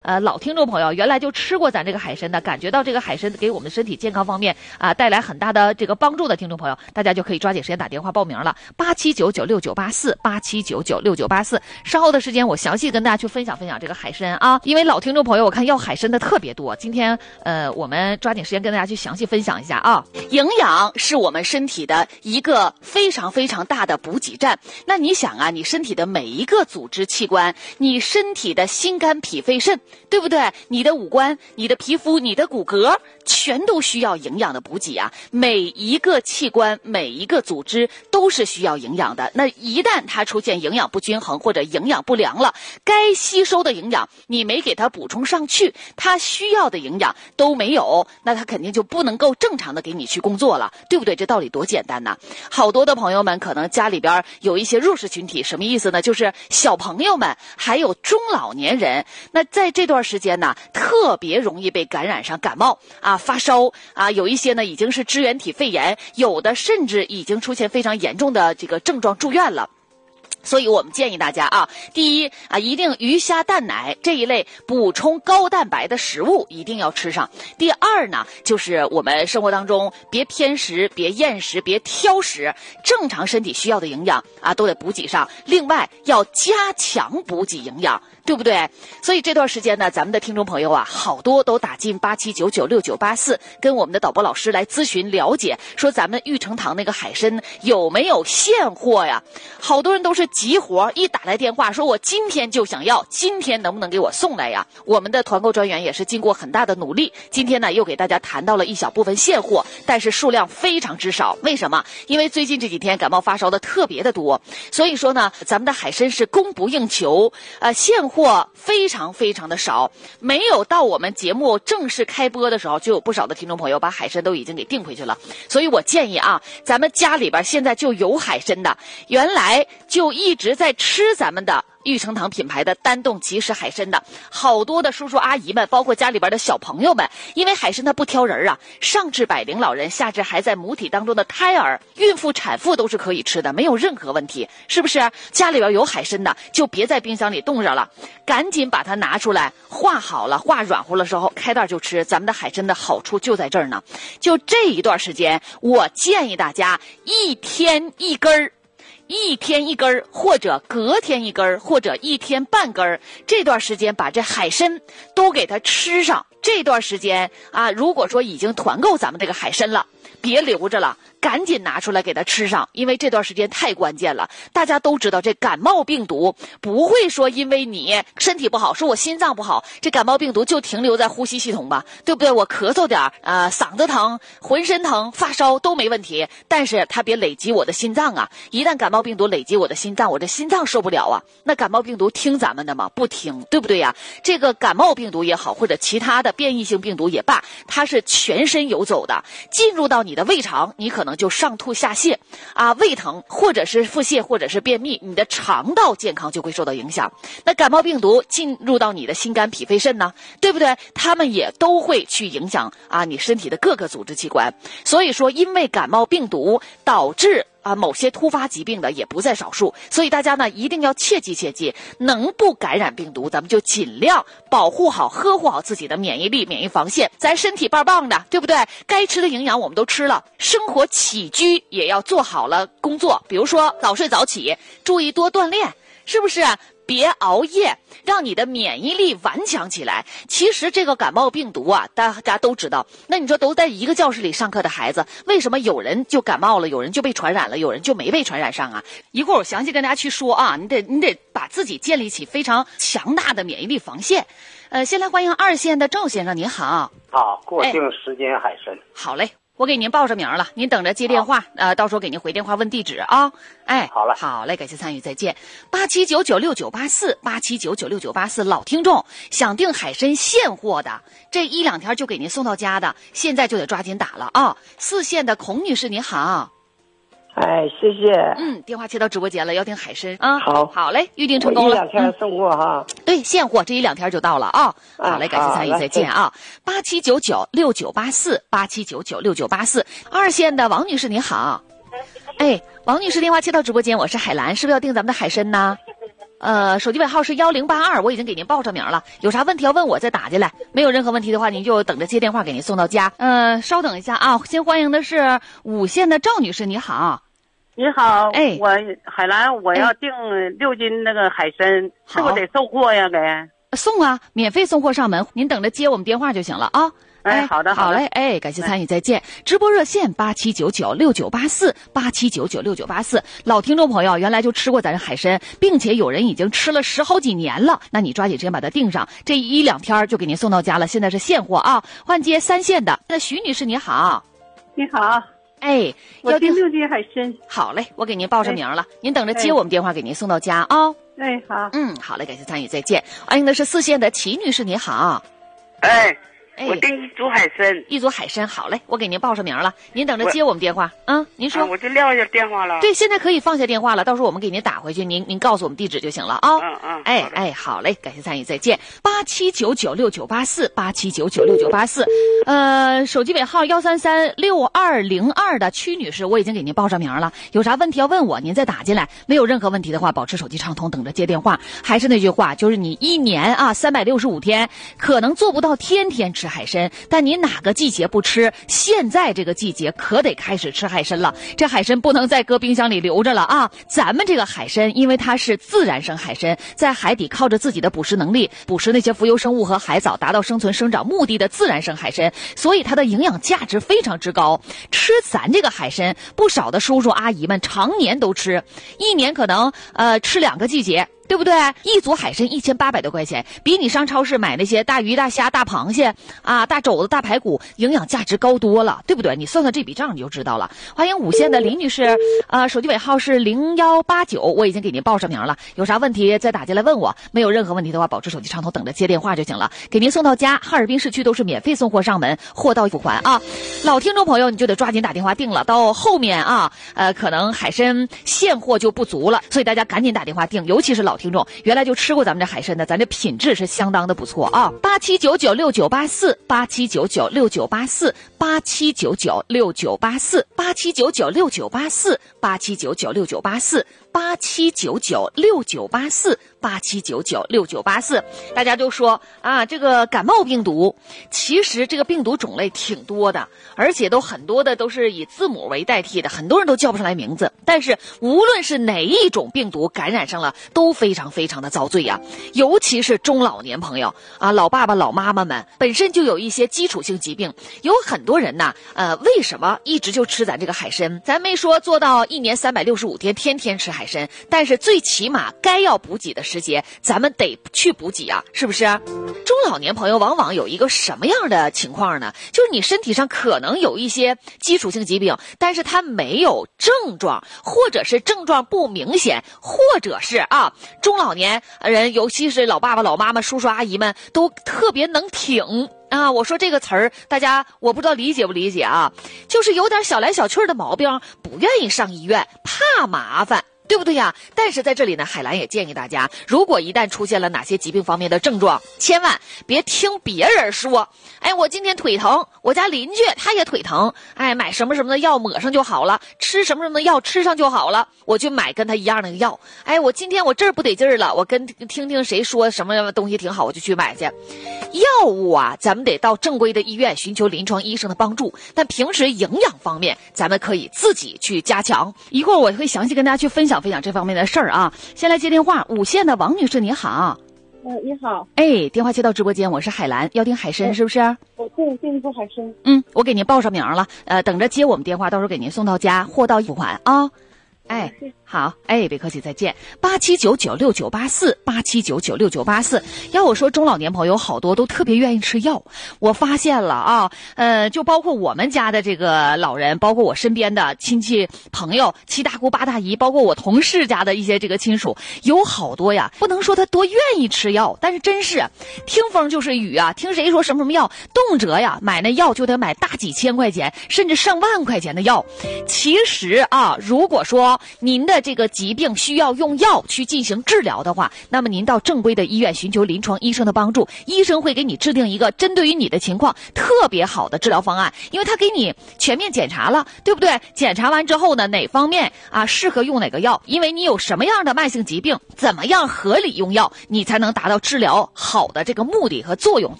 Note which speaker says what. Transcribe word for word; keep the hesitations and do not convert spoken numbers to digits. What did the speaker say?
Speaker 1: 呃，老听众朋友原来就吃过咱这个海参的，感觉到这个海参给我们的身体健康方面啊、呃、带来很大的这个帮助的听众朋友，大家就可以抓紧时间打电话报名了，八七九九六九八四，八七九九六九八四。稍后的时间我详细跟大家去分享分享这个海参啊，因为老听众朋友我看要海参的特别多，今天呃我们抓紧时间跟大家去详细分享一下啊。
Speaker 2: 营养是我们身体的一个非常非常大的补给站。那你想啊，你身体的每一个组织器官，你身体的心肝脾肺肾，对不对？你的五官、你的皮肤、你的骨骼，全都需要营养的补给啊。每一个器官、每一个组织都是需要营养的。那一旦它出现营养不均衡或者营养不良了，该吸收的营养你没给它补充上去，它需要的营养都没有，那它肯定就不能够正常的给你去工作了，对不对？这道理多简单呐！好多的朋友们可能家里边有一些弱势群体，什么意思呢？就是小朋友们还有中老年人，那在这段时间呢，特别容易被感染上感冒啊、发烧啊，有一些呢已经是支原体肺炎，有的甚至已经出现非常严重的这个症状住院了。所以我们建议大家啊，第一啊，一定鱼虾蛋奶这一类补充高蛋白的食物一定要吃上。第二呢，就是我们生活当中别偏食、别厌食、别挑食，正常身体需要的营养啊都得补给上。另外要加强补给营养，对不对？所以这段时间呢，咱们的听众朋友啊，好多都打进八七九九六九八四，跟我们的导播老师来咨询了解，说咱们玉成堂那个海参有没有现货呀？好多人都是急活，一打来电话说我今天就想要，今天能不能给我送来呀？我们的团购专员也是经过很大的努力，今天呢又给大家谈到了一小部分现货，但是数量非常之少。为什么？因为最近这几天感冒发烧的特别的多，所以说呢，咱们的海参是供不应求，呃，现货非常非常的少，没有到我们节目正式开播的时候，就有不少的听众朋友把海参都已经给订回去了。所以我建议啊，咱们家里边现在就有海参的，原来就一直在吃咱们的玉成堂品牌的单冻即食海参的，好多的叔叔阿姨们，包括家里边的小朋友们，因为海参它不挑人啊，上至百龄老人，下至还在母体当中的胎儿、孕妇、产妇都是可以吃的，没有任何问题，是不是？家里边有海参的，就别在冰箱里冻着了，赶紧把它拿出来，化好了、化软乎的时候开袋就吃。咱们的海参的好处就在这儿呢。就这一段时间，我建议大家一天一根儿。一天一根儿，或者隔天一根儿，或者一天半根儿，这段时间把这海参都给它吃上。这段时间啊，如果说已经团购咱们这个海参了，别留着了，赶紧拿出来给它吃上，因为这段时间太关键了。大家都知道，这感冒病毒不会说因为你身体不好，说我心脏不好，这感冒病毒就停留在呼吸系统吧，对不对？我咳嗽点儿，呃，嗓子疼、浑身疼、发烧都没问题，但是它别累积我的心脏啊！一旦感冒病毒累积我的心脏，我这心脏受不了啊！那感冒病毒听咱们的吗？不听，对不对呀？这个感冒病毒也好，或者其他的变异性病毒也罢，它是全身游走的，进入到你的胃肠，你可能就上吐下泻啊，胃疼，或者是腹泻，或者是便秘，你的肠道健康就会受到影响。那感冒病毒进入到你的心肝脾肺肾呢，对不对？他们也都会去影响啊你身体的各个组织器官。所以说，因为感冒病毒导致啊，某些突发疾病的也不在少数，所以大家呢一定要切记切记，能不感染病毒，咱们就尽量保护好、呵护好自己的免疫力、免疫防线。咱身体棒棒的，对不对？该吃的营养我们都吃了，生活起居也要做好了工作，比如说早睡早起，注意多锻炼，是不是？别熬夜，让你的免疫力顽强起来。其实这个感冒病毒啊，大家都知道。那你说都在一个教室里上课的孩子，为什么有人就感冒了，有人就被传染了，有人就没被传染上啊？一会儿我详细跟大家去说啊，你得你得把自己建立起非常强大的免疫力防线。呃，先来欢迎二线的赵先生，您好。
Speaker 3: 好，过境时间海参、哎。
Speaker 1: 好嘞。我给您报上名了，您等着接电话，呃，到时候给您回电话问地址啊。哎，
Speaker 3: 好了，
Speaker 1: 好嘞，感谢参与，再见。八七九九六九八四，八七九九六九八四，老听众想订海参现货的，这一两天就给您送到家的，现在就得抓紧打了啊。四线的孔女士您好。
Speaker 4: 哎，谢谢。
Speaker 1: 嗯，电话接到直播间了，要订海参啊。
Speaker 4: 好，
Speaker 1: 好嘞，预定成功了。
Speaker 4: 一两天送货哈、
Speaker 1: 嗯。对，现货这一两天就到了啊。
Speaker 4: 啊
Speaker 1: 好嘞，感谢参与，再见啊。八七九九六九八四，八七九九六九八四。二线的王女士您好。哎，王女士电话接到直播间，我是海兰，是不是要订咱们的海参呢？ 呃，手机尾号是幺零八二，我已经给您报上名了。有啥问题要问我，再打进来。没有任何问题的话，您就等着接电话给您送到家。呃，稍等一下啊，先欢迎的是五县的赵女士，你好。
Speaker 5: 你好，
Speaker 1: 哎，
Speaker 5: 我海兰，我要订六斤那个海参，是不是得送货呀？给
Speaker 1: 送啊，免费送货上门，您等着接我们电话就行了啊。
Speaker 5: 哎，好的，
Speaker 1: 好嘞，哎，感谢参与，再见。直播热线八七九九六九八四八七九九六九八四，老听众朋友原来就吃过咱这海参，并且有人已经吃了十好几年了，那你抓紧时间把它订上，这一两天就给您送到家了。现在是现货啊，换接三线的。那徐女士你好，
Speaker 5: 你好，
Speaker 1: 哎，
Speaker 5: 我订六斤海参。
Speaker 1: 好嘞，我给您报上名了，您等着接我们电话给您送到家啊。
Speaker 5: 哎，好，
Speaker 1: 嗯，好嘞，感谢参与，再见。欢迎的是四线的齐女士，你好。
Speaker 6: 哎。
Speaker 1: 哎、
Speaker 6: 我订一组海参，
Speaker 1: 一组海参，好嘞，我给您报上名了，您等着接我们电话。嗯，您说、
Speaker 6: 啊，我就撂下电话了。
Speaker 1: 对，现在可以放下电话了，到时候我们给您打回去，您您告诉我们地址就行了啊。
Speaker 6: 嗯嗯。
Speaker 1: 哎哎，好嘞，感谢参与，再见。八七九九六九八四八七九九六九八四，呃，手机尾号幺三三六二零二的曲女士，我已经给您报上名了，有啥问题要问我，您再打进来。没有任何问题的话，保持手机畅通，等着接电话。还是那句话，就是你一年啊三百六十五天，可能做不到天天吃海参，但你哪个季节不吃？现在这个季节可得开始吃海参了。这海参不能再搁冰箱里留着了啊！咱们这个海参，因为它是自然生海参，在海底靠着自己的捕食能力，捕食那些浮游生物和海藻，达到生存生长目的的自然生海参，所以它的营养价值非常之高。吃咱这个海参，不少的叔叔阿姨们常年都吃，一年可能呃吃两个季节。对不对？一组海参一千八百多块钱，比你上超市买那些大鱼大虾大螃蟹啊大肘子大排骨营养价值高多了，对不对？你算算这笔账你就知道了。欢迎五线的林女士，呃手机尾号是零幺八九，我已经给您报上名了，有啥问题再打进来问我，没有任何问题的话保持手机畅通，等着接电话就行了，给您送到家。哈尔滨市区都是免费送货上门，货到付款啊。老听众朋友你就得抓紧打电话订了，到后面啊呃可能海参现货就不足了，所以大家赶紧打电话订，尤其是老听众原来就吃过咱们这海参的，咱这品质是相当的不错啊。八七九九六九八四八七九九六九八四八七九九六九八四八七九九六九八四八七九九六九八四八七九九六九八四八七九九六九八四。大家都说啊，这个感冒病毒，其实这个病毒种类挺多的，而且都很多的都是以字母为代替的，很多人都叫不上来名字。但是无论是哪一种病毒感染上了，都非常非常的遭罪呀、啊。尤其是中老年朋友啊，老爸爸老妈妈们本身就有一些基础性疾病，有很多人呐，呃，为什么一直就吃咱这个海参？咱没说做到一年三百六十五天天天吃海参，但是最起码该要补给的时节，咱们得去补给啊，是不是？中老年朋友往往有一个什么样的情况呢？就是你身体上可能有一些基础性疾病，但是它没有症状，或者是症状不明显，或者是啊，中老年人，尤其是老爸爸、老妈妈、叔叔阿姨们，都特别能挺。啊，我说这个词儿，大家我不知道理解不理解啊？就是有点小来小去的毛病，不愿意上医院，怕麻烦。对不对呀？但是在这里呢，海兰也建议大家，如果一旦出现了哪些疾病方面的症状，千万别听别人说，哎，我今天腿疼，我家邻居他也腿疼，哎，买什么什么的药抹上就好了，吃什么什么的药吃上就好了，我去买跟他一样的药。哎，我今天我这儿不得劲儿了，我跟听听谁说什么东西挺好，我就去买去。药物啊，咱们得到正规的医院寻求临床医生的帮助，但平时营养方面，咱们可以自己去加强。一会儿我会详细跟大家去分享分享这方面的事儿啊。先来接电话，五线的王女士你好。
Speaker 5: 呃，你好。
Speaker 1: 哎，电话接到直播间，我是海兰，要订海参是不是？
Speaker 5: 我订订一份海参。
Speaker 1: 嗯，我给您报上名了，呃，等着接我们电话，到时候给您送到家，货到付款啊。哎，好，哎，别客气，再见。八七九九六九八四，八七九九六九八四。要我说，中老年朋友好多都特别愿意吃药。我发现了啊，呃，就包括我们家的这个老人，包括我身边的亲戚朋友、七大姑八大姨，包括我同事家的一些这个亲属，有好多呀。不能说他多愿意吃药，但是真是听风就是雨啊。听谁说什么什么药，动辄呀买那药就得买大几千块钱，甚至上万块钱的药。其实啊，如果说您的这个疾病需要用药去进行治疗的话，那么您到正规的医院寻求临床医生的帮助，医生会给你制定一个针对于你的情况特别好的治疗方案，因为他给你全面检查了，对不对？检查完之后呢，哪方面啊适合用哪个药，因为你有什么样的慢性疾病，怎么样合理用药，你才能达到治疗好的这个目的和作用。